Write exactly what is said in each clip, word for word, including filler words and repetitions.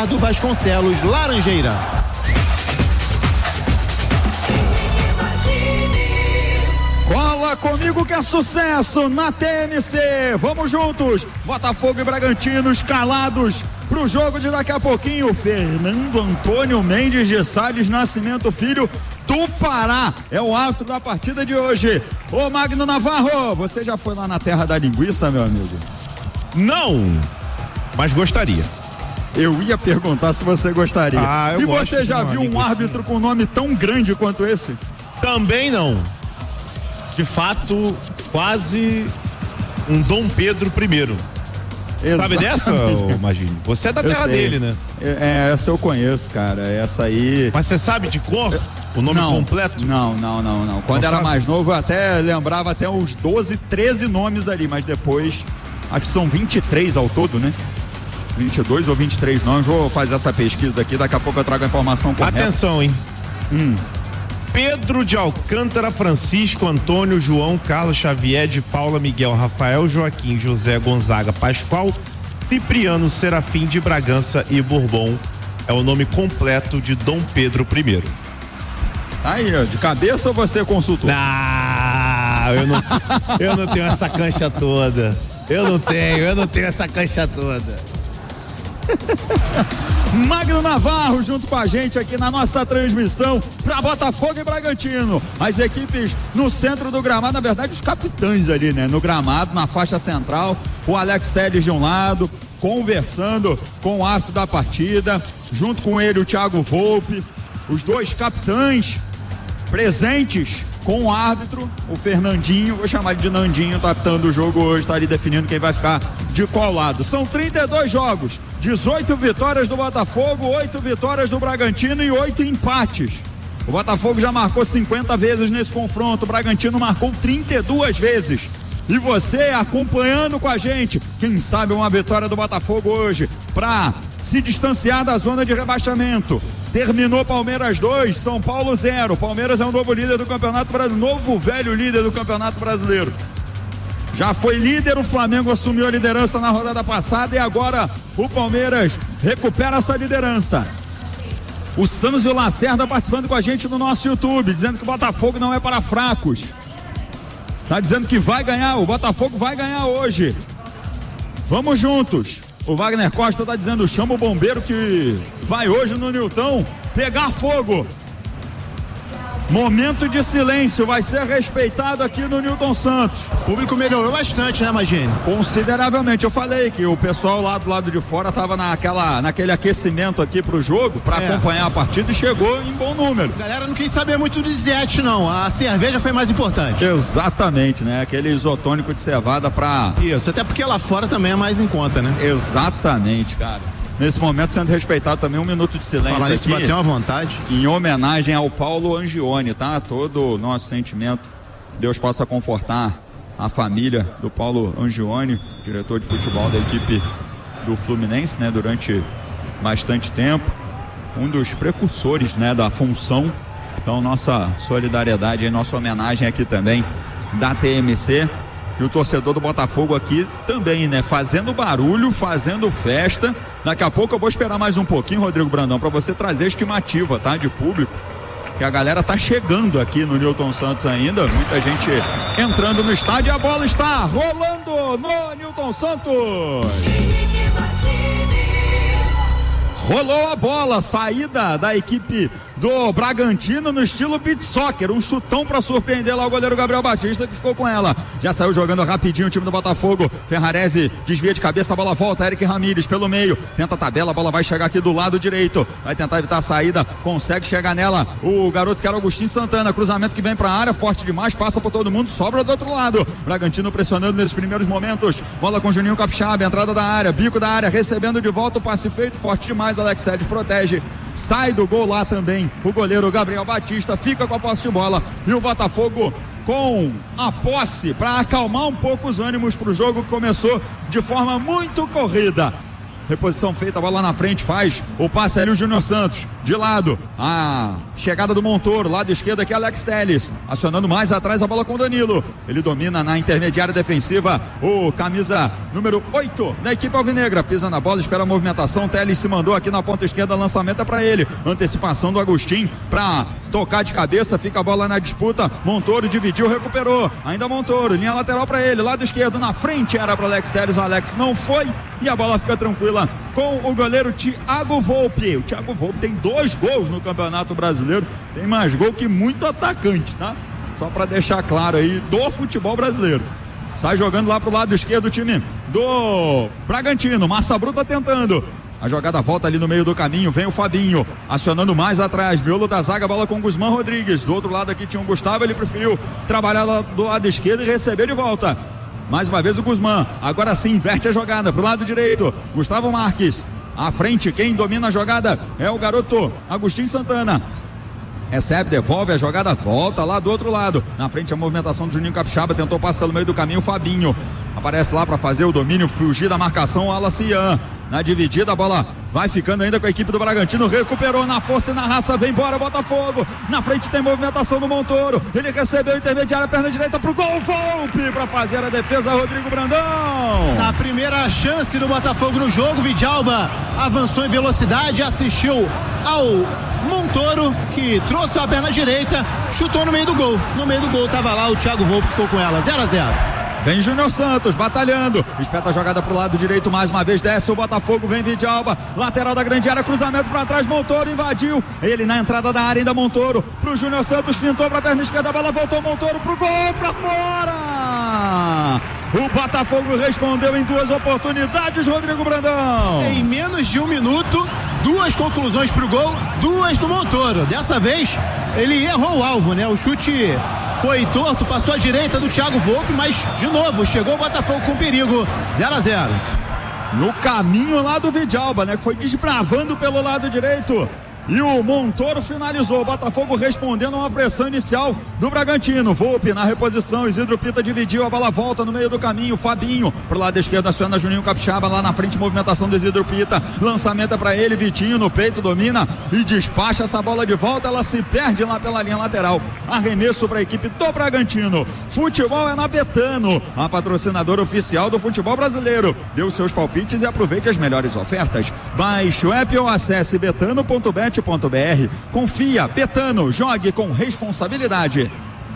Ricardo Vasconcelos, Laranjeira. Cola comigo que é sucesso na T M C. Vamos juntos. Botafogo e Bragantino escalados pro jogo de daqui a pouquinho. Fernando Antônio Mendes de Salles Nascimento Filho do Pará é o árbitro da partida de hoje. Ô Magno Navarro, você já foi lá na terra da linguiça, meu amigo? Não, mas gostaria. Eu ia perguntar se você gostaria. Ah, eu e gosto você já viu um árbitro com um nome tão grande quanto esse? Também não. De fato, quase um Dom Pedro primeiro. Exatamente. Sabe dessa, Magino? Você é da terra dele, né? É, essa eu conheço, cara. Essa aí. Mas você sabe de cor? O nome não, completo? Não, não, não, não. Quando não era sabe? mais novo, eu até lembrava até uns doze, treze nomes ali, mas depois, acho que são vinte e três ao todo, né? vinte e dois ou vinte e três nomes. Vou fazer essa pesquisa aqui, daqui a pouco eu trago a informação correta. Atenção, hein? Hum. Pedro de Alcântara, Francisco, Antônio, João, Carlos Xavier, de Paula, Miguel, Rafael, Joaquim, José, Gonzaga, Pascoal, Cipriano, Serafim de Bragança e Bourbon. É o nome completo de Dom Pedro primeiro. Tá aí, ó, de cabeça ou você consultou? Ah, eu não, eu não tenho essa cancha toda. Eu não tenho, eu não tenho essa cancha toda. Magno Navarro junto com a gente aqui na nossa transmissão para Botafogo e Bragantino. As equipes no centro do gramado, na verdade os capitães ali, né? No gramado, na faixa central, o Alex Telles de um lado, conversando com o árbitro da partida, junto com ele o Thiago Volpe, os dois capitães presentes com o árbitro, o Fernandinho, vou chamar ele de Nandinho, tá apitando o jogo hoje, tá ali definindo quem vai ficar de qual lado. São trinta e dois jogos, dezoito vitórias do Botafogo, oito vitórias do Bragantino e oito empates. O Botafogo já marcou cinquenta vezes nesse confronto, o Bragantino marcou trinta e duas vezes. E você acompanhando com a gente, quem sabe uma vitória do Botafogo hoje, pra se distanciar da zona de rebaixamento. Terminou Palmeiras dois, São Paulo zero. Palmeiras é o novo líder do Campeonato Brasileiro, novo velho líder do Campeonato Brasileiro. Já foi líder, o Flamengo assumiu a liderança na rodada passada e agora o Palmeiras recupera essa liderança. O Santos e o Lacerda participando com a gente no nosso YouTube, dizendo que o Botafogo não é para fracos. Tá dizendo que vai ganhar, o Botafogo vai ganhar hoje. Vamos juntos. O Wagner Costa tá dizendo, chama o bombeiro que vai hoje no Nilton pegar fogo. Momento de silêncio vai ser respeitado aqui no Nilton Santos. O público melhorou bastante, né, Magini? Consideravelmente. Eu falei que o pessoal lá do lado de fora tava naquela, naquele aquecimento aqui pro jogo, para é. acompanhar a partida e chegou em bom número. A galera não quis saber muito do Zete, não. A cerveja foi mais importante. Exatamente, né? Aquele isotônico de cevada pra... Isso, até porque lá fora também é mais em conta, né? Exatamente, cara. Nesse momento sendo respeitado também um minuto de silêncio falar aqui. Bateu uma vontade. Em homenagem ao Paulo Angione, tá? Todo o nosso sentimento, que Deus possa confortar a família do Paulo Angione, diretor de futebol da equipe do Fluminense, né? Durante bastante tempo, um dos precursores, né? Da função. Então nossa solidariedade e nossa homenagem aqui também da T M C. E o torcedor do Botafogo aqui também, né? Fazendo barulho, fazendo festa. Daqui a pouco eu vou esperar mais um pouquinho, Rodrigo Brandão, para você trazer a estimativa, tá? De público. Que a galera tá chegando aqui no Nilton Santos ainda. Muita gente entrando no estádio. E a bola está rolando no Nilton Santos. Rolou a bola, saída da equipe do Bragantino no estilo beat soccer, um chutão para surpreender lá o goleiro Gabriel Batista, que ficou com ela, já saiu jogando rapidinho o time do Botafogo. Ferrarese desvia de cabeça, a bola volta, Eric Ramírez pelo meio, tenta a tabela, a bola vai chegar aqui do lado direito, vai tentar evitar a saída, consegue chegar nela o garoto que era Agostinho Santana, cruzamento que vem para a área, forte demais, passa por todo mundo, sobra do outro lado, Bragantino pressionando nesses primeiros momentos, bola com Juninho Capixaba, entrada da área, bico da área, recebendo de volta o passe feito, forte demais, Alex Telles protege, sai do gol lá também o goleiro Gabriel Batista, fica com a posse de bola e o Botafogo com a posse para acalmar um pouco os ânimos para o jogo que começou de forma muito corrida. reposição feita, a bola na frente, faz o passe ali o Júnior Santos, de lado, a chegada do Montoro, lado esquerdo aqui Alex Telles, acionando mais atrás a bola com o Danilo, ele domina na intermediária defensiva, o camisa número oito da equipe alvinegra, pisa na bola, espera a movimentação, Telles se mandou aqui na ponta esquerda, lançamento é pra ele, antecipação do Agostinho pra tocar de cabeça, fica a bola na disputa, Montoro dividiu, recuperou, ainda Montoro, linha lateral pra ele, lado esquerdo, na frente era para Alex Telles, o Alex não foi e a bola fica tranquila com o goleiro Thiago Volpe. O Thiago Volpe tem dois gols no Campeonato Brasileiro, tem mais gol que muito atacante, tá? Só para deixar claro aí do futebol brasileiro. Sai jogando lá pro lado esquerdo o time do Bragantino, Massa Bruta tentando. A jogada volta ali no meio do caminho, vem o Fabinho, acionando mais atrás, miolo da zaga, bola com o Guzmán Rodrigues. Do outro lado aqui tinha o Gustavo, ele preferiu trabalhar lá do lado esquerdo e receber de volta. Mais uma vez o Guzmán, agora sim inverte a jogada pro lado direito, Gustavo Marques, à frente, quem domina a jogada é o garoto Agostinho Santana, recebe, devolve a jogada, volta lá do outro lado, na frente a movimentação do Juninho Capixaba, tentou passe pelo meio do caminho, o Fabinho aparece lá para fazer o domínio, fugir da marcação, o Alacian, na dividida a bola vai ficando ainda com a equipe do Bragantino, recuperou na força e na raça, vem embora Botafogo, na frente tem movimentação do Montoro, ele recebeu intermediária, perna direita pro gol, Volpe para fazer a defesa, Rodrigo Brandão. Na primeira chance do Botafogo no jogo, Vidalba avançou em velocidade, assistiu ao Montoro, que trouxe a perna direita, chutou no meio do gol, no meio do gol tava lá o Thiago Volpe, ficou com ela, zero a zero. Vem Júnior Santos, batalhando, espeta a jogada pro lado direito, mais uma vez desce o Botafogo, vem Vidalba, lateral da grande área, cruzamento para trás, Montoro invadiu, ele na entrada da área, ainda Montoro, pro Júnior Santos, fintou pra perna esquerda, a bola voltou, Montoro pro gol, pra fora! O Botafogo respondeu em duas oportunidades, Rodrigo Brandão. Em menos de um minuto, duas conclusões pro gol, duas do Montoro, dessa vez ele errou o alvo, né, o chute foi torto, passou à direita do Thiago Volpe, mas de novo chegou o Botafogo com perigo, zero a zero. No caminho lá do Vidalba, né, que foi desbravando pelo lado direito. E o Montoro finalizou, o Botafogo respondendo a uma pressão inicial do Bragantino. Volpe na reposição, Isidro Pita dividiu, a bola volta no meio do caminho, Fabinho pro lado esquerdo, aciona Juninho Capixaba, lá na frente movimentação do Isidro Pita, lançamento é pra ele, Vitinho no peito, domina e despacha essa bola de volta, ela se perde lá pela linha lateral, arremesso pra equipe do Bragantino. Futebol é na Betano, a patrocinadora oficial do futebol brasileiro. Dê os seus palpites e aproveite as melhores ofertas. Baixe o app ou acesse betano ponto bet ponto br. Confia, Betano, jogue com responsabilidade.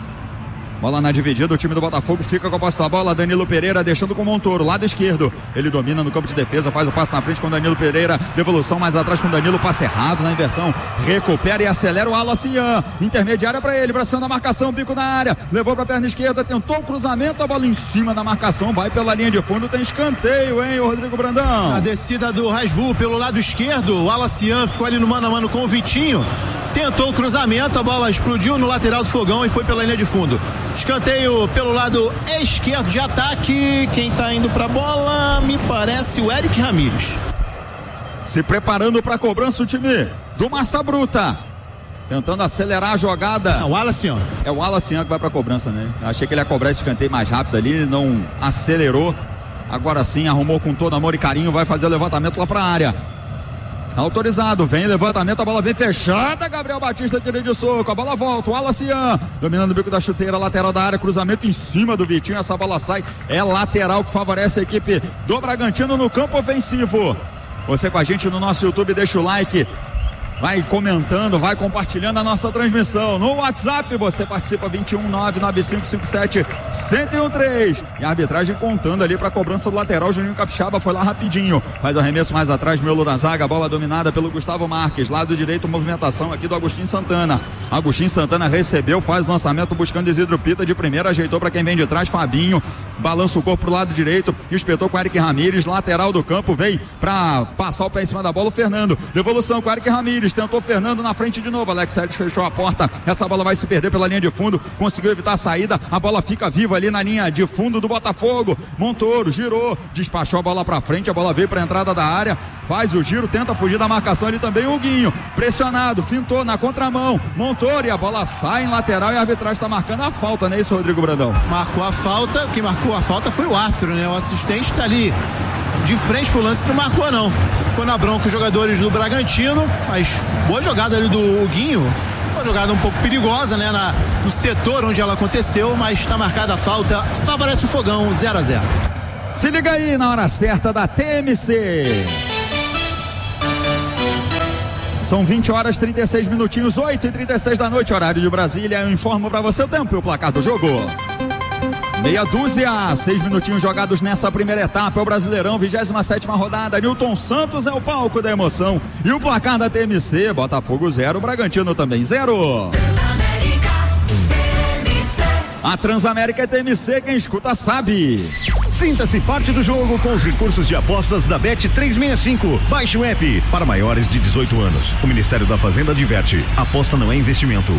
Bola na dividida, o time do Botafogo fica com a posse da bola, Danilo Pereira deixando com o Montoro, lado esquerdo, ele domina no campo de defesa, faz o passe na frente com o Danilo Pereira, devolução mais atrás com o Danilo, passe errado na inversão, recupera e acelera o Alacian, intermediária para ele, pra cima da marcação, bico na área, levou pra perna esquerda, tentou o cruzamento, a bola em cima da marcação, vai pela linha de fundo, tem escanteio, hein, o Rodrigo Brandão. A descida do Rasbu pelo lado esquerdo, o Alacian ficou ali no mano a mano com o Vitinho, tentou o cruzamento, a bola explodiu no lateral do Fogão e foi pela linha de fundo. Escanteio pelo lado esquerdo de ataque. Quem tá indo pra bola, me parece o Eric Ramírez. Se preparando pra cobrança o time do Massa Bruta. Tentando acelerar a jogada. É o Alacian. É o Alacian que vai pra cobrança, né? Achei que ele ia cobrar esse escanteio mais rápido ali, não acelerou. Agora sim, arrumou com todo amor e carinho, vai fazer o levantamento lá pra área. Autorizado, vem levantamento, a bola vem fechada, Gabriel Batista tira de soco, a bola volta, o Alacian, dominando o bico da chuteira, lateral da área, cruzamento em cima do Vitinho, essa bola sai, é lateral que favorece a equipe do Bragantino no campo ofensivo. Você com a gente no nosso YouTube, deixa o like, vai comentando, vai compartilhando a nossa transmissão. No WhatsApp você participa vinte e um nove nove cinco cinco sete um zero um três. E a arbitragem contando ali para a cobrança do lateral. Juninho Capixaba foi lá rapidinho. Faz o arremesso mais atrás, miolo da zaga, bola dominada pelo Gustavo Marques. Lado direito, movimentação aqui do Agostinho Santana. Agostinho Santana recebeu, faz o lançamento buscando Isidro Pita de primeira, ajeitou para quem vem de trás, Fabinho. Balança o corpo pro lado direito, espetou com o Eric Ramírez, lateral do campo, vem para passar o pé em cima da bola o Fernando. Devolução com o Eric Ramírez. Tentou Fernando na frente de novo, Alex Telles fechou a porta, essa bola vai se perder pela linha de fundo, conseguiu evitar a saída, a bola fica viva ali na linha de fundo do Botafogo. Montoro girou, despachou a bola pra frente, a bola veio pra entrada da área, faz o giro, tenta fugir da marcação ali também o Guinho, pressionado, fintou na contramão, Montoro, e a bola sai em lateral e a arbitragem está marcando a falta, não é isso, Rodrigo Brandão? Marcou a falta, quem marcou a falta foi o árbitro, né? O assistente tá ali de frente pro lance, não marcou não. Ficou na bronca os jogadores do Bragantino, mas boa jogada ali do Huguinho. Uma jogada um pouco perigosa, né, na, no setor onde ela aconteceu, mas está marcada a falta, favorece o Fogão, zero a zero. Se liga aí na hora certa da T M C. São vinte horas e trinta e seis minutinhos, oito e trinta e seis da noite, horário de Brasília. Eu informo para você o tempo e o placar do jogo. Meia dúzia, seis minutinhos jogados nessa primeira etapa, é o Brasileirão, vigésima sétima rodada. Newton Santos é o palco da emoção. E o placar da T M C, Botafogo zero, Bragantino também zero. A Transamérica é T M C, quem escuta sabe. Sinta-se parte do jogo com os recursos de apostas da Bet trezentos e sessenta e cinco. Baixe o app para maiores de dezoito anos. O Ministério da Fazenda adverte: aposta não é investimento.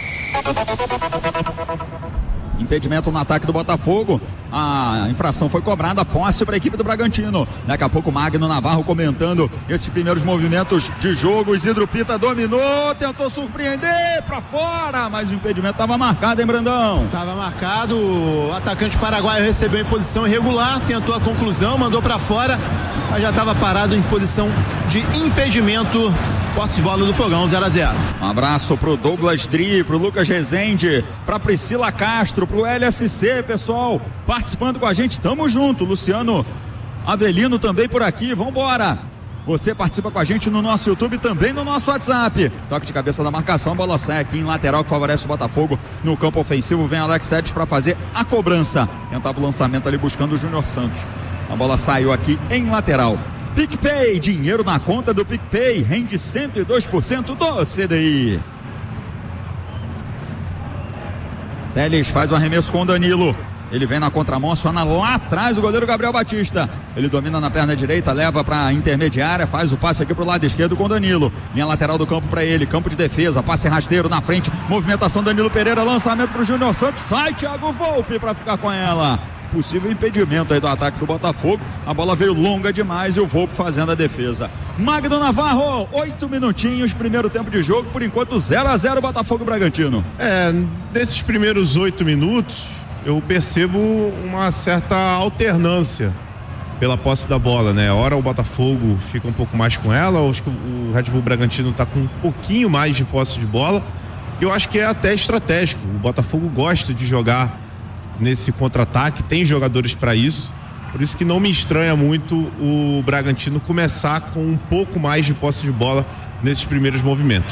Impedimento no ataque do Botafogo. A infração foi cobrada, posse para a equipe do Bragantino. Daqui a pouco Magno Navarro comentando esses primeiros movimentos de jogo. Isidro Pita dominou, tentou surpreender para fora, mas o impedimento estava marcado, hein, Brandão? Estava marcado, o atacante paraguaio recebeu em posição irregular, tentou a conclusão, mandou para fora, mas já estava parado em posição de impedimento. Posse de bola do Fogão, zero a zero. Um abraço pro Douglas Dri, pro Lucas Rezende, pra Priscila Castro, pro L S C, pessoal, participando com a gente, tamo junto. Luciano Avelino também por aqui, vambora. Você participa com a gente no nosso YouTube e também no nosso WhatsApp. Toque de cabeça da marcação, bola sai aqui em lateral que favorece o Botafogo. No campo ofensivo vem Alex Telles para fazer a cobrança. Tentava o lançamento ali buscando o Júnior Santos. A bola saiu aqui em lateral. PicPay, dinheiro na conta do PicPay, rende cento e dois por cento do C D I. Telles faz o arremesso com o Danilo. Ele vem na contramão, aciona lá atrás o goleiro Gabriel Batista. Ele domina na perna direita, leva para a intermediária, faz o passe aqui pro lado esquerdo com o Danilo. Linha lateral do campo para ele, campo de defesa, passe rasteiro na frente, movimentação Danilo Pereira, lançamento pro Júnior Santos, sai Thiago Volpe para ficar com ela. Possível impedimento aí do ataque do Botafogo. A bola veio longa demais e o Volpe fazendo a defesa. Magno Navarro, oito minutinhos, primeiro tempo de jogo, por enquanto zero a zero Botafogo e Bragantino. É, desses primeiros oito minutos, eu percebo uma certa alternância pela posse da bola, né? Ora o Botafogo fica um pouco mais com ela, acho que o Red Bull Bragantino tá com um pouquinho mais de posse de bola. Eu acho que é até estratégico. O Botafogo gosta de jogar nesse contra-ataque, tem jogadores para isso, por isso que não me estranha muito o Bragantino começar com um pouco mais de posse de bola nesses primeiros movimentos.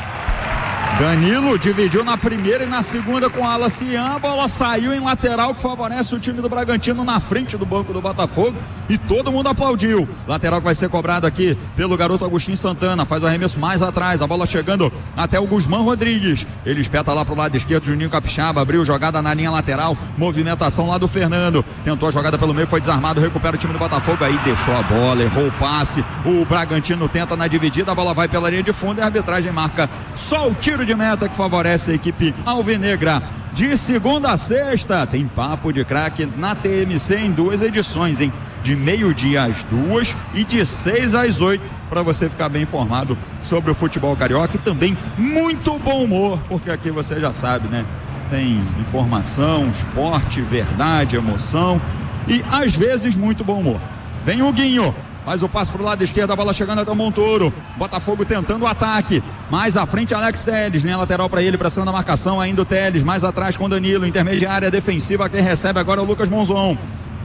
Danilo dividiu na primeira e na segunda com a Alacian, a bola saiu em lateral que favorece o time do Bragantino na frente do banco do Botafogo e todo mundo aplaudiu. Lateral que vai ser cobrado aqui pelo garoto Agostinho Santana, faz o arremesso mais atrás, a bola chegando até o Guzmán Rodrigues, ele espeta lá pro lado esquerdo, Juninho Capixaba abriu jogada na linha lateral, movimentação lá do Fernando, tentou a jogada pelo meio, foi desarmado, recupera o time do Botafogo, aí deixou a bola, errou o passe, o Bragantino tenta na dividida, a bola vai pela linha de fundo e a arbitragem marca só o tiro de meta que favorece a equipe alvinegra. De segunda a sexta tem papo de craque na T M C em duas edições, hein? De meio-dia às duas e de seis às oito, para você ficar bem informado sobre o futebol carioca e também muito bom humor, porque aqui você já sabe, né? Tem informação, esporte, verdade, emoção e às vezes muito bom humor. Vem o Guinho. Faz o passe pro lado esquerdo, a bola chegando até o Montoro. Botafogo tentando o ataque. Mais à frente, Alex Telles. Linha lateral para ele, pressão da marcação. Ainda o Telles. Mais atrás com Danilo. Intermediária defensiva. Quem recebe agora é o Lucas Monzon.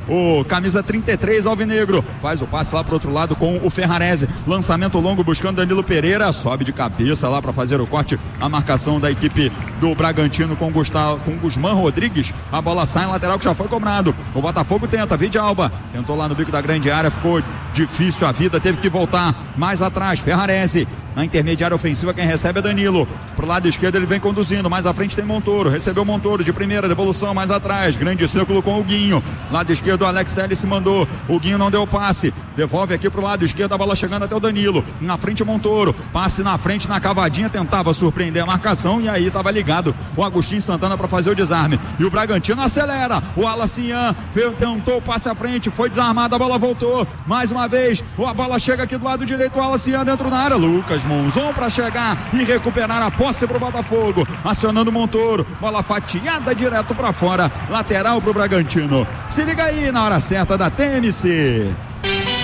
O camisa trinta e três alvinegro faz o passe lá pro outro lado com o Ferrarese, lançamento longo buscando Danilo Pereira, sobe de cabeça lá para fazer o corte, a marcação da equipe do Bragantino com Gustavo, com Guzmán Rodrigues, a bola sai em lateral que já foi cobrado, o Botafogo tenta, Vidalba, tentou lá no bico da grande área, ficou difícil a vida, teve que voltar mais atrás, Ferrarese. Na intermediária ofensiva quem recebe é Danilo, pro lado esquerdo ele vem conduzindo, mais à frente tem Montoro, recebeu Montoro de primeira, devolução mais atrás, grande círculo com o Guinho, lado esquerdo o Alex Telles se mandou, o Guinho não deu passe, devolve aqui pro lado esquerdo, a bola chegando até o Danilo, na frente Montoro, passe na frente na cavadinha, tentava surpreender a marcação e aí estava ligado o Agostinho Santana para fazer o desarme, e o Bragantino acelera, o Alacian tentou o passe à frente, foi desarmado, a bola voltou, mais uma vez, a bola chega aqui do lado direito, o Alacian dentro da área, Lucas Monzon para chegar e recuperar a posse pro Botafogo, acionando Montoro, bola fatiada direto para fora, lateral pro Bragantino. Se liga aí na hora certa da T M C.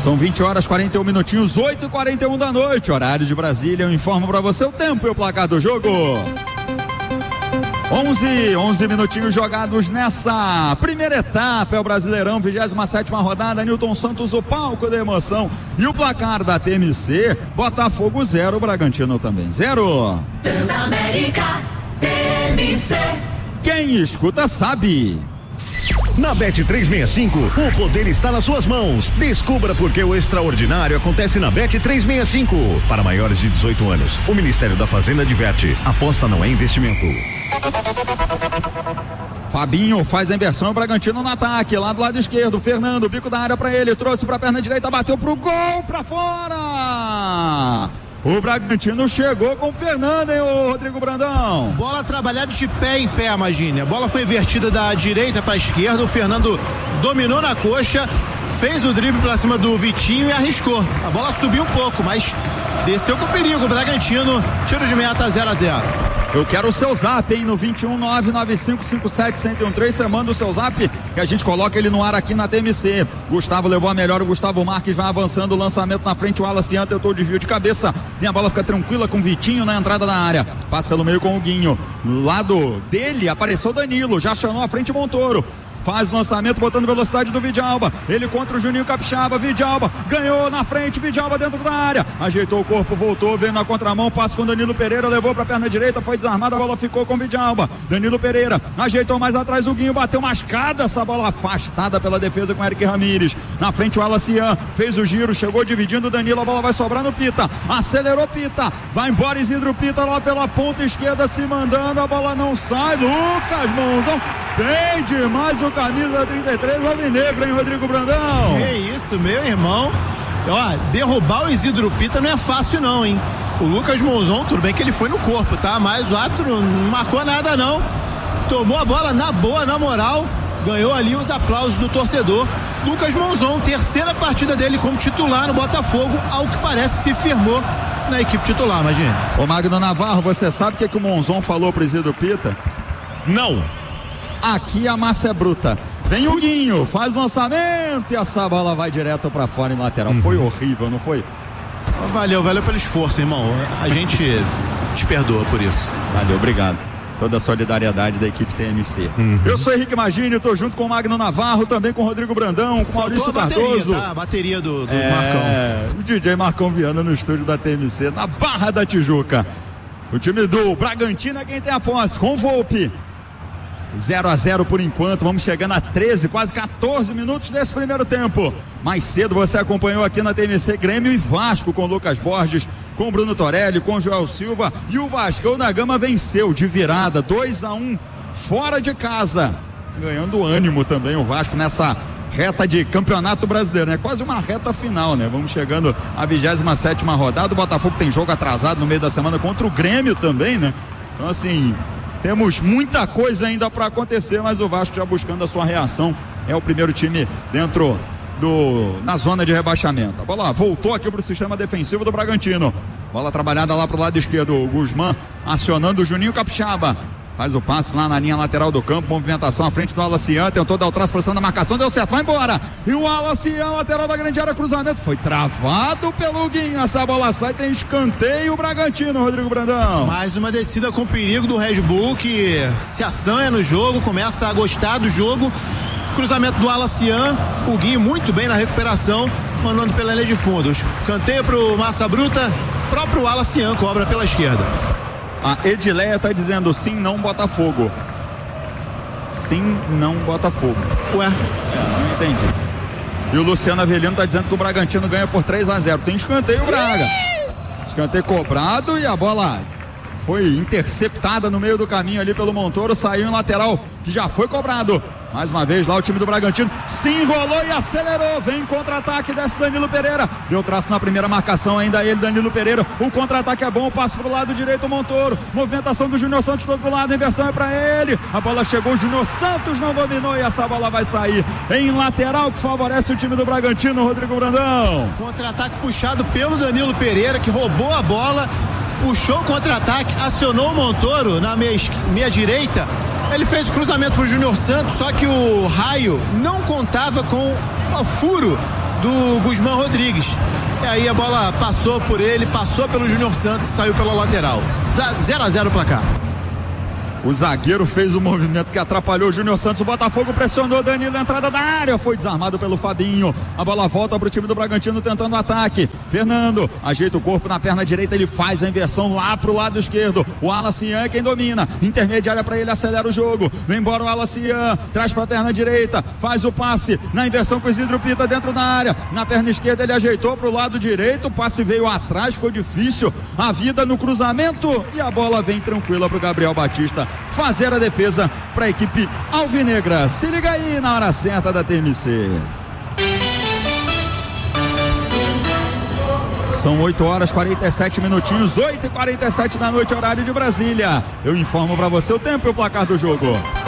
São vinte horas, quarenta e um minutinhos, oito e quarenta e um da noite, horário de Brasília. Eu informo para você o tempo e o placar do jogo. onze, onze minutinhos jogados nessa primeira etapa, é o Brasileirão, vigésima sétima rodada. Nilton Santos, o palco da emoção. E o placar da T M C, Botafogo zero, Bragantino também zero. Transamérica, T M C. Quem escuta sabe. Na Bet trezentos e sessenta e cinco, o poder está nas suas mãos. Descubra por que o extraordinário acontece na Bet trezentos e sessenta e cinco. Para maiores de dezoito anos, o Ministério da Fazenda adverte: aposta não é investimento. Fabinho faz a inversão, o Bragantino no ataque, lá do lado esquerdo, Fernando, bico da área pra ele, trouxe pra perna direita, bateu pro gol, pra fora! O Bragantino chegou com o Fernando, hein, o Rodrigo Brandão? Bola trabalhada de pé em pé, imagine. A bola foi invertida da direita para a esquerda. O Fernando dominou na coxa, fez o drible para cima do Vitinho e arriscou. A bola subiu um pouco, mas desceu com perigo. O Bragantino, tiro de meta, zero a zero. Eu quero o seu zap, hein, no vinte e um, nove nove cinco cinco sete, um zero um três, você manda o seu zap que a gente coloca ele no ar aqui na T M C. Gustavo levou a melhor, o Gustavo Marques vai avançando, o lançamento na frente, o Wallace tentou o desvio de cabeça, e a bola fica tranquila com o Vitinho na entrada da área, passa pelo meio com o Guinho, lado dele apareceu o Danilo, já acionou a frente Montoro. Faz lançamento, botando velocidade do Vidalba. Ele contra o Juninho Capixaba. Vidalba ganhou na frente. Vidalba dentro da área. Ajeitou o corpo, voltou, veio na contramão. Passa com Danilo Pereira. Levou pra perna direita. Foi desarmada. A bola ficou com Vidalba. Danilo Pereira ajeitou mais atrás o Guinho. Bateu mascada. Essa bola afastada pela defesa com Eric Ramírez. Na frente o Alacian. Fez o giro. Chegou dividindo o Danilo. A bola vai sobrar no Pita. Acelerou Pita. Vai embora Isidro Pita lá pela ponta esquerda se mandando. A bola não sai. Lucas Monzão. Bem demais o camisa trinta e três alvinegro, hein, Rodrigo Brandão? É isso, meu irmão. Ó, derrubar o Isidro Pita não é fácil não, hein? O Lucas Monzon, tudo bem que ele foi no corpo, tá? Mas o árbitro não marcou nada não. Tomou a bola na boa, na moral. Ganhou ali os aplausos do torcedor. Lucas Monzon, terceira partida dele como titular no Botafogo, ao que parece se firmou na equipe titular, imagina. Ô Magno Navarro, você sabe o que, que o Monzon falou pro Isidro Pita? Não. Aqui a massa é bruta. Vem o Guinho, faz lançamento e essa bola vai direto pra fora em lateral. Uhum. Foi horrível, não foi? Valeu, valeu pelo esforço, irmão. A gente te perdoa por isso. Valeu, obrigado. Toda a solidariedade da equipe T M C. Uhum. Eu sou Henrique Magini, tô junto com o Magno Navarro, também com o Rodrigo Brandão, com o Maurício Cardoso. Tá? A bateria do, do é, Marcão. O D J Marcão Viana no estúdio da T M C, na Barra da Tijuca. O time do Bragantino é quem tem a posse, com o Volpe. zero a zero por enquanto, vamos chegando a treze, quase quatorze minutos desse primeiro tempo. Mais cedo você acompanhou aqui na T M C Grêmio e Vasco com Lucas Borges, com Bruno Torelli, com Joel Silva, e o Vascão da Gama venceu de virada, dois a um, fora de casa, ganhando ânimo também o Vasco nessa reta de campeonato brasileiro, né? Quase uma reta final, né? Vamos chegando à vigésima sétima rodada, o Botafogo tem jogo atrasado no meio da semana contra o Grêmio também, né? Então assim, temos muita coisa ainda para acontecer, mas o Vasco já buscando a sua reação. É o primeiro time dentro do na zona de rebaixamento. A bola voltou aqui para o sistema defensivo do Bragantino. Bola trabalhada lá para o lado esquerdo. O Guzmán acionando o Juninho Capixaba. Faz o passe lá na linha lateral do campo, movimentação à frente do Alacian, tentou dar o traço, pressão da marcação, deu certo, vai embora. E o Alacian, lateral da grande área, cruzamento, foi travado pelo Guinho. Essa bola sai, tem escanteio o Bragantino, Rodrigo Brandão. Mais uma descida com perigo do Red Bull, que se assanha no jogo, começa a gostar do jogo. Cruzamento do Alacian, o Guinho muito bem na recuperação, mandando pela linha de fundo. Canteio pro Massa Bruta, próprio Alacian cobra pela esquerda. A Edileia tá dizendo sim, não Botafogo. Sim, não Botafogo. Ué? É, não entendi. E o Luciano Avelino tá dizendo que o Bragantino ganha por três a zero. Tem escanteio, Braga. Escanteio cobrado e a bola foi interceptada no meio do caminho ali pelo Montoro. Saiu em lateral, que já foi cobrado. Mais uma vez lá o time do Bragantino se enrolou e acelerou, vem em contra-ataque, desce Danilo Pereira, deu traço na primeira marcação, ainda ele, Danilo Pereira, o contra-ataque é bom, passo pro lado direito, Montoro, movimentação do Júnior Santos do outro lado, a inversão é pra ele, a bola chegou, o Júnior Santos não dominou e essa bola vai sair em lateral, que favorece o time do Bragantino, Rodrigo Brandão. Contra-ataque puxado pelo Danilo Pereira, que roubou a bola, puxou o contra-ataque, acionou o Montoro na meia, meia direita. Ele fez o cruzamento pro Júnior Santos, só que o raio não contava com o furo do Guzmán Rodrigues. E aí a bola passou por ele, passou pelo Júnior Santos e saiu pela lateral. zero a zero o placar. O zagueiro fez o movimento que atrapalhou o Júnior Santos. O Botafogo pressionou Danilo, entrada da área, foi desarmado pelo Fabinho. A bola volta para o time do Bragantino tentando o ataque. Fernando ajeita o corpo na perna direita, ele faz a inversão lá pro lado esquerdo. O Alacian é quem domina, intermediária para ele, acelera o jogo. Vem embora o Alacian, traz para a perna direita, faz o passe na inversão com o Isidro Pita dentro da área. Na perna esquerda ele ajeitou pro lado direito, o passe veio atrás, ficou difícil. A vida no cruzamento e a bola vem tranquila pro Gabriel Batista fazer a defesa para a equipe alvinegra. Se liga aí na hora certa da T M C. São oito horas e quarenta e sete minutinhos, oito e quarenta e sete da noite, horário de Brasília. Eu informo para você o tempo e o placar do jogo.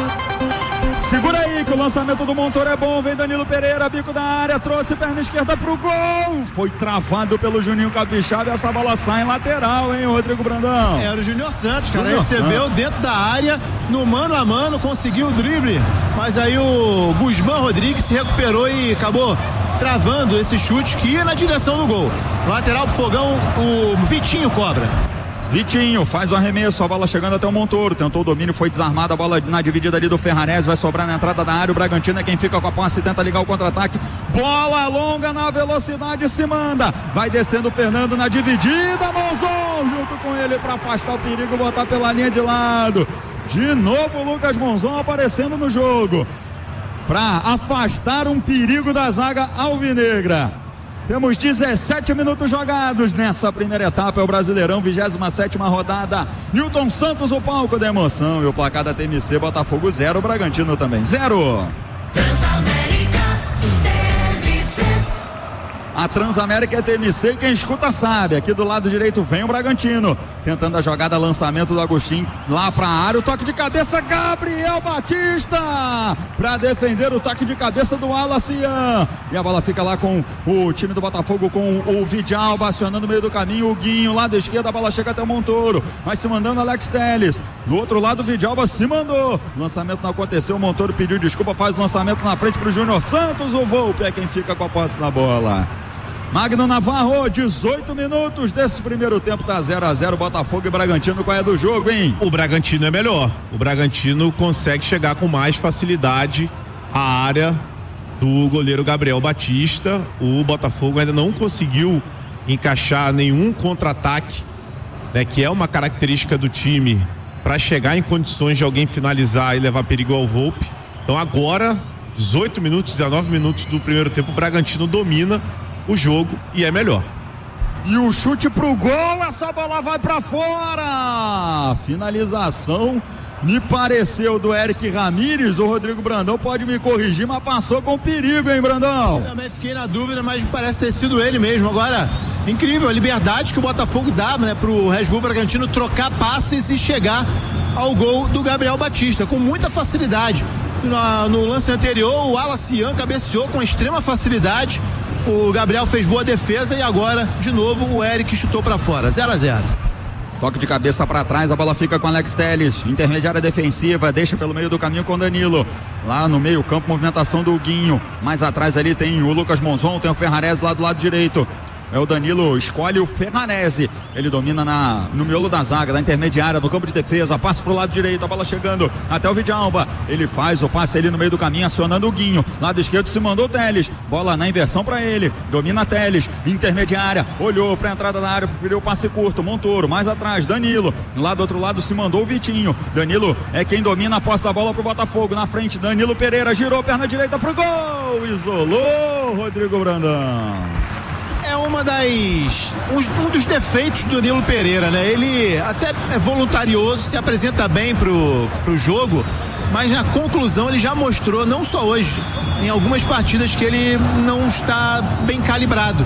Segura aí que o lançamento do Montoro é bom. Vem Danilo Pereira, bico da área, trouxe perna esquerda pro gol. Foi travado pelo Juninho Capixaba e essa bola sai em lateral, hein, Rodrigo Brandão? Era o Júnior Santos, cara, Júnior recebeu Santos dentro da área, no mano a mano, conseguiu o drible, mas aí o Guzmán Rodrigues se recuperou e acabou travando esse chute que ia na direção do gol. Lateral pro Fogão, o Vitinho cobra. Vitinho faz o arremesso, a bola chegando até o Montoro, tentou o domínio, foi desarmada, a bola na dividida ali do Ferrarese, vai sobrar na entrada da área, o Bragantino é quem fica com a posse, tenta ligar o contra-ataque, bola longa na velocidade, se manda, vai descendo o Fernando na dividida, Monzon junto com ele para afastar o perigo, botar pela linha de lado, de novo o Lucas Monzon aparecendo no jogo, para afastar um perigo da zaga alvinegra. Temos dezessete minutos jogados nessa primeira etapa, é o Brasileirão, vigésima sétima rodada. Newton Santos, o palco da emoção. E o placar da T M C, Botafogo zero, Bragantino também zero. Transamérica, T M C. A Transamérica é T M C, quem escuta sabe. Aqui do lado direito vem o Bragantino, tentando a jogada, lançamento do Agostinho lá pra área, o toque de cabeça, Gabriel Batista pra defender o toque de cabeça do Alacian, e a bola fica lá com o time do Botafogo, com o Vidalba acionando no meio do caminho, o Guinho, lado esquerdo, a bola chega até o Montoro, vai se mandando Alex Telles, do outro lado o Vidalba se mandou, lançamento não aconteceu, o Montoro pediu desculpa, faz o lançamento na frente pro Júnior Santos, o Volpe é quem fica com a posse da bola. Magno Navarro, dezoito minutos desse primeiro tempo, tá zero a zero, Botafogo e Bragantino. Qual é do jogo, hein? O Bragantino é melhor, o Bragantino consegue chegar com mais facilidade à área do goleiro Gabriel Batista. O Botafogo ainda não conseguiu encaixar nenhum contra-ataque, né, que é uma característica do time, para chegar em condições de alguém finalizar e levar perigo ao Volpe. Então agora, dezoito minutos, dezenove minutos do primeiro tempo, o Bragantino domina o jogo e é melhor. E o chute pro gol, essa bola vai pra fora. Finalização, me pareceu, do Eric Ramírez. O Rodrigo Brandão pode me corrigir, mas passou com perigo, hein, Brandão? Eu também fiquei na dúvida, mas parece ter sido ele mesmo. Agora, incrível a liberdade que o Botafogo dá, né, pro Red Bull Bragantino trocar passes e chegar ao gol do Gabriel Batista com muita facilidade. No, no lance anterior, o Alacian cabeceou com extrema facilidade. O Gabriel fez boa defesa e agora, de novo, o Eric chutou pra fora. zero a zero. Toque de cabeça para trás, a bola fica com Alex Telles, intermediária defensiva, deixa pelo meio do caminho com Danilo. Lá no meio campo, movimentação do Guinho. Mais atrás ali tem o Lucas Monzon, tem o Ferrarese lá do lado direito. É o Danilo, escolhe o Ferrarese. Ele domina na, no miolo da zaga, da intermediária, no campo de defesa. Passa pro lado direito, a bola chegando até o Vidalba. Ele faz o passe ali no meio do caminho, acionando o Guinho. Lado esquerdo se mandou o Telles. Bola na inversão para ele. Domina Telles, intermediária. Olhou pra entrada da área, preferiu o passe curto. Montoro, mais atrás, Danilo. Lá do outro lado se mandou o Vitinho. Danilo é quem domina a posse da bola pro Botafogo. Na frente, Danilo Pereira, girou perna direita pro gol. Isolou Rodrigo Brandão. É uma das um, um dos defeitos do Danilo Pereira, né? Ele até é voluntarioso, se apresenta bem pro, pro jogo, mas na conclusão ele já mostrou, não só hoje, em algumas partidas, que ele não está bem calibrado.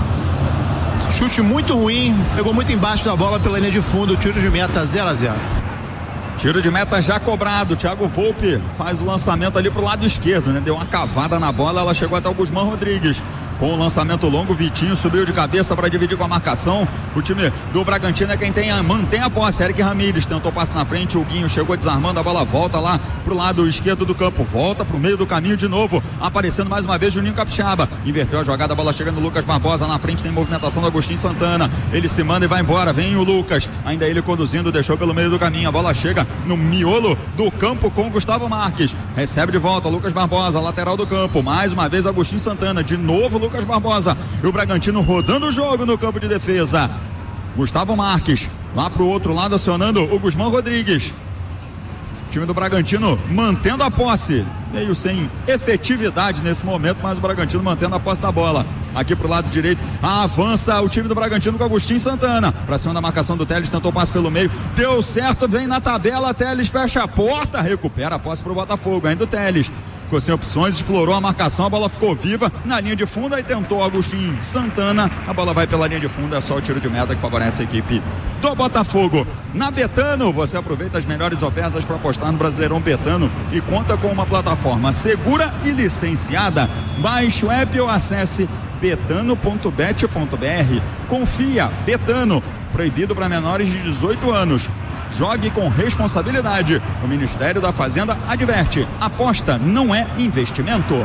Chute muito ruim, pegou muito embaixo da bola pela linha de fundo, tiro de meta zero a zero. Tiro de meta já cobrado, Thiago Volpe faz o lançamento ali pro lado esquerdo, né? Deu uma cavada na bola, ela chegou até o Guzmán Rodrigues. com o lançamento longo. Vitinho subiu de cabeça para dividir com a marcação. O time do Bragantino é quem tem a, mantém a posse. Eric Ramírez tentou passe na frente. O Guinho chegou desarmando. A bola volta lá pro lado esquerdo do campo. Volta pro meio do caminho de novo. Aparecendo mais uma vez Juninho Capixaba. Inverteu a jogada. A bola chega no Lucas Barbosa. Na frente tem movimentação do Agostinho Santana. Ele se manda e vai embora. Vem o Lucas. Ainda ele conduzindo. Deixou pelo meio do caminho. A bola chega no miolo do campo com Gustavo Marques. Recebe de volta Lucas Barbosa. Lateral do campo. Mais uma vez Agostinho Santana. De novo Lucas Barbosa. E o Bragantino rodando o jogo no campo de defesa. Gustavo Marques. Lá pro outro lado acionando o Gusmão Rodrigues. Time do Bragantino mantendo a posse, meio sem efetividade nesse momento, mas o Bragantino mantendo a posse da bola. Aqui pro lado direito, avança o time do Bragantino com Agostinho Santana, pra cima da marcação do Teles, tentou passe pelo meio, deu certo, vem na tabela, Teles fecha a porta, recupera a posse pro Botafogo, ainda o Teles ficou sem opções, explorou a marcação, a bola ficou viva na linha de fundo, aí tentou Agostinho Santana, a bola vai pela linha de fundo, é só o tiro de meta que favorece a equipe do Botafogo. Na Betano, você aproveita as melhores ofertas para apostar no Brasileirão Betano e conta com uma plataforma segura e licenciada. Baixe o app ou acesse betano ponto bet ponto br. Confia, Betano, proibido para menores de dezoito anos. Jogue com responsabilidade. O Ministério da Fazenda adverte: aposta não é investimento.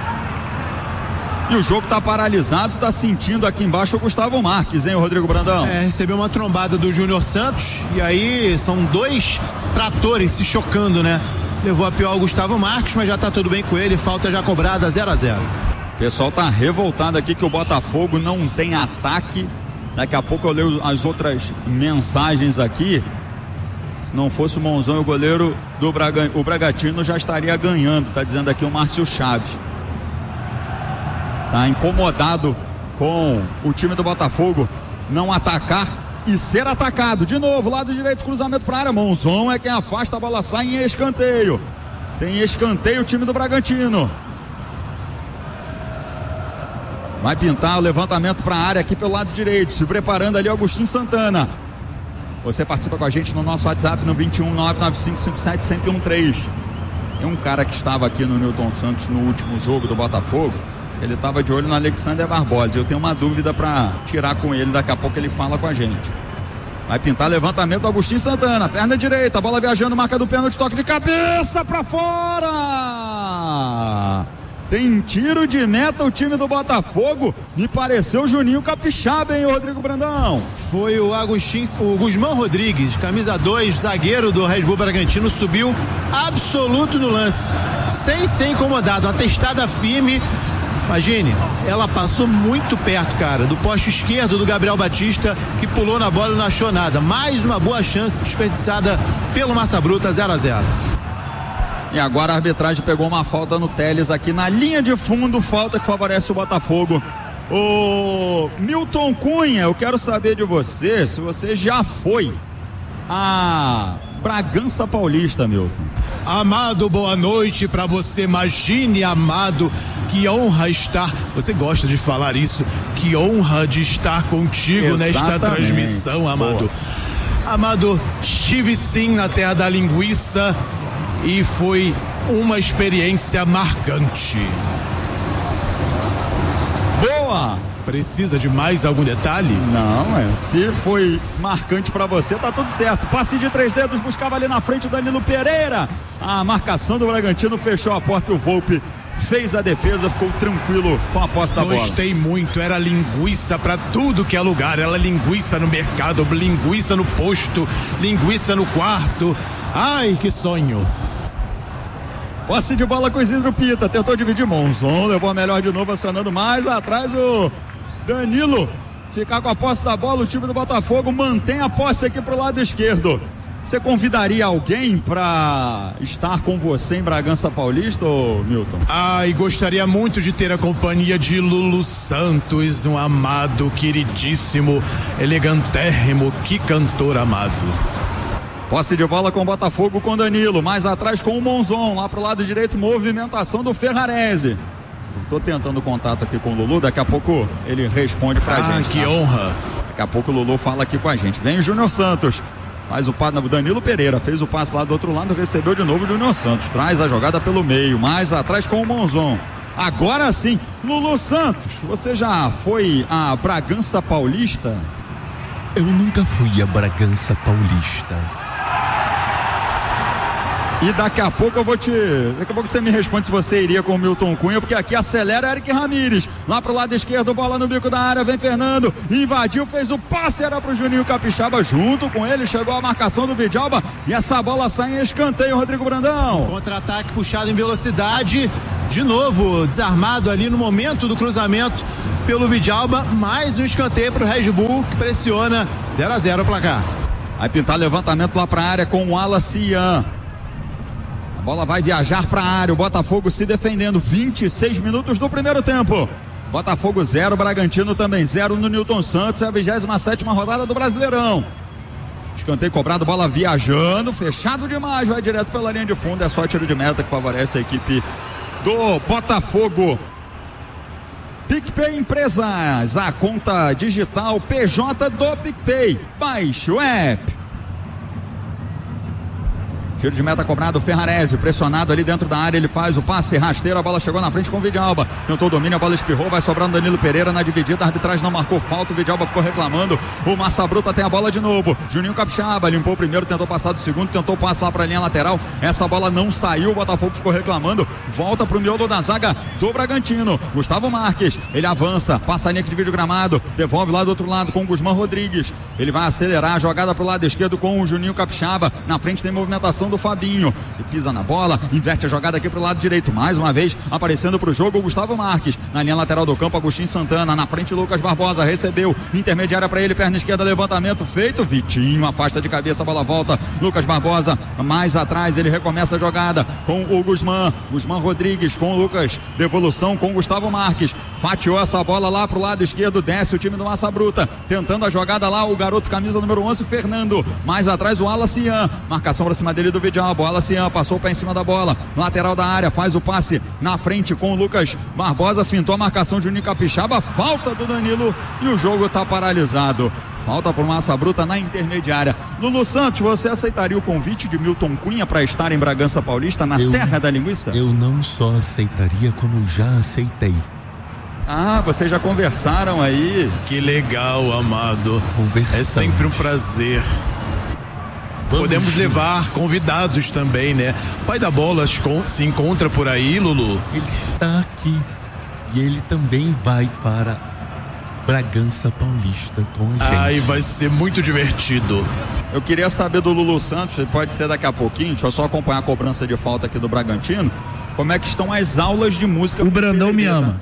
E o jogo tá paralisado, tá sentindo aqui embaixo o Gustavo Marques, hein, Rodrigo Brandão? É, recebeu uma trombada do Júnior Santos e aí são dois tratores se chocando, né? Levou a pior o Gustavo Marques, mas já tá tudo bem com ele, falta já cobrada zero a zero. O pessoal tá revoltado aqui que o Botafogo não tem ataque. Daqui a pouco eu leio as outras mensagens aqui. Se não fosse o Monzão e o goleiro do Braga, o Bragantino já estaria ganhando, tá dizendo aqui o Márcio Chaves. Tá incomodado com o time do Botafogo não atacar e ser atacado. De novo, lado direito, cruzamento para a área. Monzon é quem afasta, a bola sai em escanteio. Tem escanteio o time do Bragantino. Vai pintar o levantamento para a área aqui pelo lado direito, se preparando ali Agostinho Santana. Você participa com a gente no nosso WhatsApp no vinte e um, nove nove cinco cinco sete, zero zero um três. Tem um cara que estava aqui no Newton Santos no último jogo do Botafogo. Ele estava de olho no Alexander Barbosa. Eu tenho uma dúvida para tirar com ele. Daqui a pouco ele fala com a gente. Vai pintar levantamento do Agostinho Santana. Perna direita, a bola viajando, marca do pênalti, toque de cabeça para fora. Tem tiro de meta o time do Botafogo. Me pareceu o Juninho Capixaba, hein, Rodrigo Brandão? Foi o Agostinho, o Gusmão Rodrigues, camisa dois, zagueiro do Red Bull Bragantino, subiu absoluto no lance, sem ser incomodado, uma testada firme. Imagine, ela passou muito perto, cara, do poste esquerdo do Gabriel Batista, que pulou na bola e não achou nada. Mais uma boa chance desperdiçada pelo Massa Bruta, zero a zero. E agora a arbitragem pegou uma falta no Teles aqui na linha de fundo, falta que favorece o Botafogo. Ô Milton Cunha, eu quero saber de você, se você já foi a Bragança Paulista, Milton. Amado, boa noite pra você. Imagine, amado, que honra estar, você gosta de falar isso, que honra de estar contigo. Exatamente. Nesta transmissão, amado. Boa. Amado, estive sim na terra da linguiça e foi uma experiência marcante. Boa! Precisa de mais algum detalhe? Não, é. Se foi marcante pra você, tá tudo certo. Passe de três dedos, buscava ali na frente o Danilo Pereira. A marcação do Bragantino fechou a porta e o Volpi fez a defesa, ficou tranquilo com a posse da bola. Gostei muito, era linguiça pra tudo que é lugar. Era linguiça no mercado, linguiça no posto, linguiça no quarto. Ai, que sonho. Posse de bola com Isidro Pita, tentou dividir, Monzon levou a melhor de novo, acionando mais atrás o Danilo. Ficar com a posse da bola, o time do Botafogo mantém a posse aqui pro lado esquerdo. Você convidaria alguém para estar com você em Bragança Paulista, ô Milton? Ai, gostaria muito de ter a companhia de Lulu Santos, um amado, queridíssimo, elegantérrimo, que cantor amado. Posse de bola com o Botafogo, com Danilo, mais atrás com o Monzon, lá pro lado direito, movimentação do Ferrarese. Estou tentando contato aqui com o Lulu, daqui a pouco ele responde pra ah, gente. Que tá? honra. Daqui a pouco o Lulu fala aqui com a gente. Vem o Júnior Santos, faz o passe, Danilo Pereira fez o passe lá do outro lado, recebeu de novo o Júnior Santos, traz a jogada pelo meio, mais atrás com o Monzon. Agora sim, Lulu Santos, você já foi a Bragança Paulista? Eu nunca fui a Bragança Paulista. E daqui a pouco eu vou te... Daqui a pouco você me responde se você iria com o Milton Cunha, porque aqui acelera Eric Ramírez. Lá pro lado esquerdo, bola no bico da área, vem Fernando, invadiu, fez o passe, era pro Juninho Capixaba, junto com ele, chegou a marcação do Vidalba, e essa bola sai em escanteio, Rodrigo Brandão. Contra-ataque puxado em velocidade, de novo, desarmado ali no momento do cruzamento pelo Vidalba, mais um escanteio pro Red Bull, que pressiona zero a zero o placar. Vai pintar levantamento lá pra área com o Alacian. A bola vai viajar para a área, o Botafogo se defendendo, vinte e seis minutos do primeiro tempo. Botafogo zero, Bragantino também zero no Newton Santos, é a vigésima sétima rodada do Brasileirão. Escanteio cobrado, bola viajando, fechado demais, vai direto pela linha de fundo, é só tiro de meta que favorece a equipe do Botafogo. PicPay Empresas, a conta digital P J do PicPay, baixe o app. Tiro de meta cobrado, Ferrarese, pressionado ali dentro da área, ele faz o passe rasteiro, a bola chegou na frente com o Vidalba, tentou o domínio, a bola espirrou, vai sobrando Danilo Pereira na dividida, a arbitragem não marcou falta, o Vidalba ficou reclamando, o Massa Bruta tem a bola de novo, Juninho Capixaba limpou o primeiro, tentou passar do segundo, tentou o passe lá para a linha lateral, essa bola não saiu, o Botafogo ficou reclamando, volta pro miolo da zaga do Bragantino, Gustavo Marques, ele avança, passa a linha que divide o gramado, devolve lá do outro lado com o Guzmán Rodrigues, ele vai acelerar a jogada pro lado esquerdo com o Juninho Capixaba, na frente tem movimentação do Fabinho, e pisa na bola, inverte a jogada aqui pro lado direito, mais uma vez aparecendo pro jogo o Gustavo Marques, na linha lateral do campo Agostinho Santana, na frente Lucas Barbosa, recebeu, intermediária para ele, perna esquerda, levantamento feito, Vitinho afasta de cabeça, a bola volta, Lucas Barbosa mais atrás, ele recomeça a jogada com o Guzmán, Guzmán Rodrigues com o Lucas, devolução com o Gustavo Marques, fatiou essa bola lá pro lado esquerdo, desce o time do Massa Bruta, tentando a jogada lá, o garoto camisa número onze, Fernando, mais atrás o Alacian, marcação pra cima dele do Vidalba, o Alacian passou para em cima da bola, lateral da área, faz o passe na frente com o Lucas Barbosa, fintou a marcação de Juninho Capixaba, falta do Danilo e o jogo está paralisado, falta pro Massa Bruta na intermediária. Lulu Santos, você aceitaria o convite de Milton Cunha para estar em Bragança Paulista, na eu, terra da linguiça? Eu não só aceitaria, como já aceitei. Ah, vocês já conversaram aí? Que legal, amado. É sempre um prazer. Vamos Podemos junto. levar convidados também, né? O pai da bola se encontra por aí, Lulu? Ele está aqui. E ele também vai para Bragança Paulista com a gente. Ai, vai ser muito divertido. Eu queria saber do Lulu Santos, pode ser daqui a pouquinho, deixa eu só acompanhar a cobrança de falta aqui do Bragantino. Como é que estão as aulas de música? O Brandão me ama.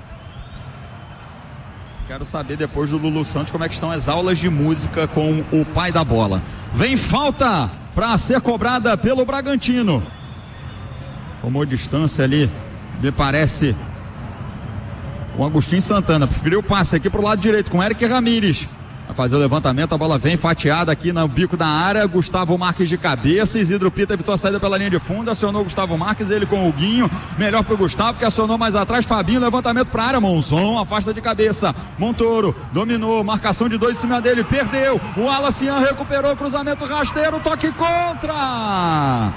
Quero saber depois do Lulu Santos como é que estão as aulas de música com o pai da bola. Vem falta para ser cobrada pelo Bragantino. Tomou distância ali, me parece, o Agostinho Santana. Preferiu o passe aqui pro lado direito com Eric Ramírez. Vai fazer o levantamento, a bola vem fatiada aqui no bico da área, Gustavo Marques de cabeça, Isidro Pita evitou a saída pela linha de fundo, acionou o Gustavo Marques, ele com o Guinho, melhor pro Gustavo, que acionou mais atrás, Fabinho, levantamento pra área, Monzon, afasta de cabeça, Montoro, dominou, marcação de dois em cima dele, perdeu, o Alacian recuperou, cruzamento rasteiro, toque contra,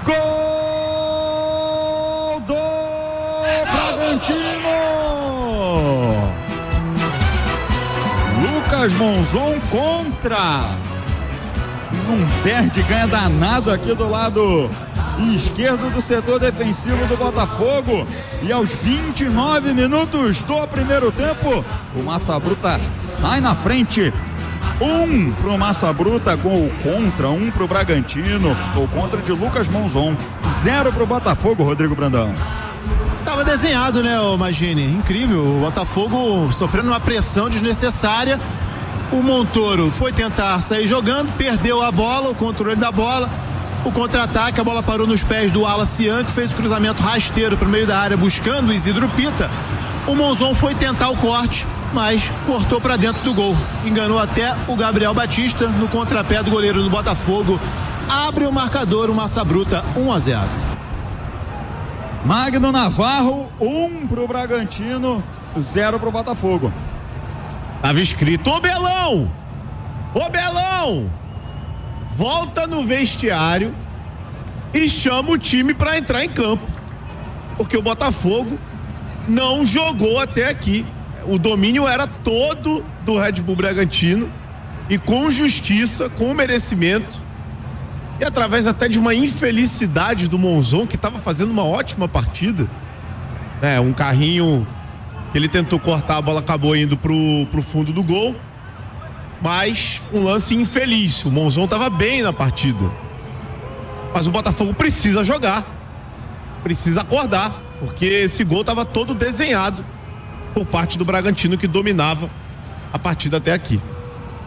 gol do Bragantino! Lucas Monzon contra, não perde, ganha danado aqui do lado esquerdo do setor defensivo do Botafogo, e aos vinte e nove minutos do primeiro tempo o Massa Bruta sai na frente, um pro Massa Bruta, gol contra, um pro Bragantino, gol contra de Lucas Monzon, zero pro Botafogo, Rodrigo Brandão. Tava desenhado, né, ô Magini? Incrível, o Botafogo sofrendo uma pressão desnecessária. O Montoro foi tentar sair jogando, perdeu a bola, o controle da bola, o contra-ataque, a bola parou nos pés do Alacian, que fez o cruzamento rasteiro pro meio da área buscando o Isidro Pita. O Monzon foi tentar o corte, mas cortou para dentro do gol. Enganou até o Gabriel Batista no contrapé do goleiro do Botafogo. Abre o marcador, o Massa Bruta, um a zero. Magno Navarro, um pro Bragantino, zero pro Botafogo. Tava escrito, ô Belão! Ô Belão! Volta no vestiário e chama o time pra entrar em campo. Porque o Botafogo não jogou até aqui. O domínio era todo do Red Bull Bragantino e com justiça, com merecimento e através até de uma infelicidade do Monzon, que estava fazendo uma ótima partida. É, um carrinho que ele tentou cortar, a bola acabou indo pro, pro fundo do gol, mas um lance infeliz. O Monzon estava bem na partida, mas o Botafogo precisa jogar, precisa acordar, porque esse gol estava todo desenhado por parte do Bragantino, que dominava a partida até aqui.